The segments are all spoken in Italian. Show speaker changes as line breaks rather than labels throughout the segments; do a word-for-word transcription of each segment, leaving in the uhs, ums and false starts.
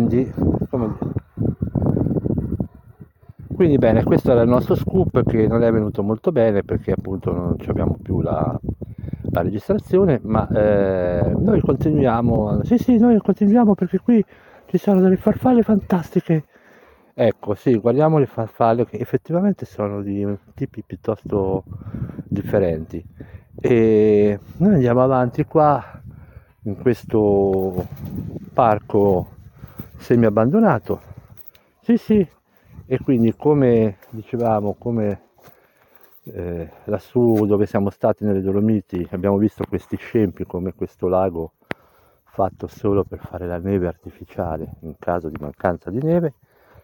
quindi come dire. Quindi bene, questo era il nostro scoop, che non è venuto molto bene perché appunto non ci abbiamo più la, la registrazione, ma eh, noi continuiamo, sì sì, noi continuiamo perché qui ci sono delle farfalle fantastiche. Ecco, sì, guardiamo le farfalle che effettivamente sono di tipi piuttosto differenti. E noi andiamo avanti qua in questo parco semi abbandonato. Sì, sì, e quindi come dicevamo, come eh, lassù dove siamo stati nelle Dolomiti, abbiamo visto questi scempi come questo lago fatto solo per fare la neve artificiale in caso di mancanza di neve.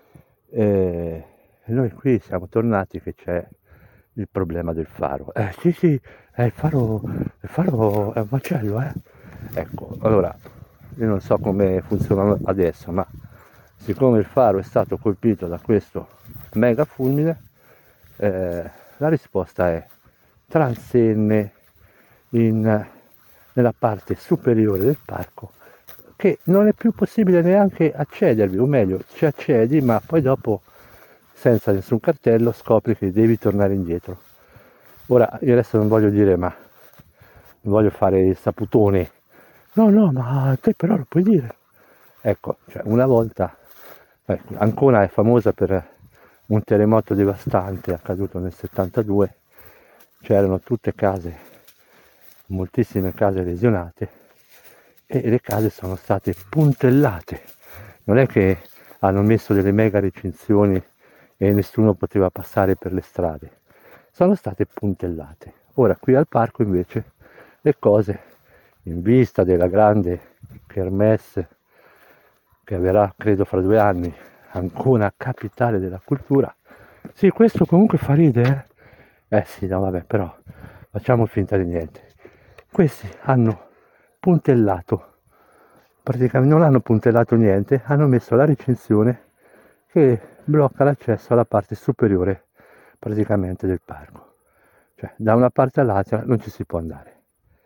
E noi qui siamo tornati che c'è il problema del faro. Eh sì sì, eh, il faro, il faro è un macello, eh. Ecco, allora, io non so come funziona adesso, ma siccome il faro è stato colpito da questo mega fulmine, eh, la risposta è transenne in, nella parte superiore del parco, che non è più possibile neanche accedervi, o meglio, ci accedi, ma poi dopo, senza nessun cartello, scopri che devi tornare indietro. Ora, io adesso non voglio dire, ma non voglio fare il saputone. No, no, ma te però lo puoi dire. Ecco, cioè una volta, eh, Ancona è famosa per un terremoto devastante accaduto nel settantadue, c'erano tutte case, moltissime case lesionate, e le case sono state puntellate. Non è che hanno messo delle mega recinzioni e nessuno poteva passare per le strade, sono state puntellate. Ora qui al parco invece le cose, in vista della grande kermesse che avverrà credo fra due anni, Ancona capitale della cultura. Sì, questo comunque fa ridere, eh? Eh sì, no vabbè, però facciamo finta di niente. Questi hanno puntellato, praticamente non hanno puntellato niente, hanno messo la recinzione che blocca l'accesso alla parte superiore praticamente del parco. Cioè da una parte all'altra non ci si può andare.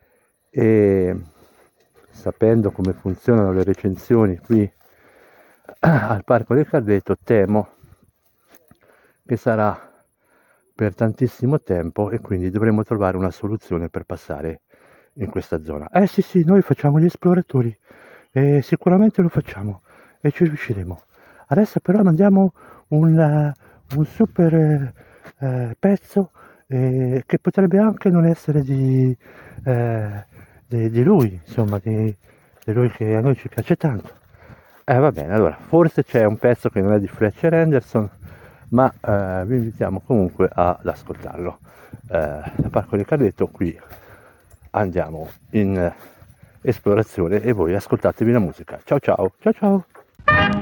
E sapendo come funzionano le recinzioni qui al Parco del Cardeto, temo che sarà per tantissimo tempo e quindi dovremo trovare una soluzione per passare in questa zona. Eh sì sì, noi facciamo gli esploratori e sicuramente lo facciamo e ci riusciremo. Adesso però mandiamo un, un super eh, pezzo eh, che potrebbe anche non essere di, eh, di, di lui, insomma, di, di lui che a noi ci piace tanto. Eh va bene, allora, forse c'è un pezzo che non è di Fletcher Henderson, ma eh, vi invitiamo comunque ad ascoltarlo. Eh, da Parco del Cardeto qui andiamo in esplorazione e voi ascoltatevi la musica. Ciao ciao, ciao ciao!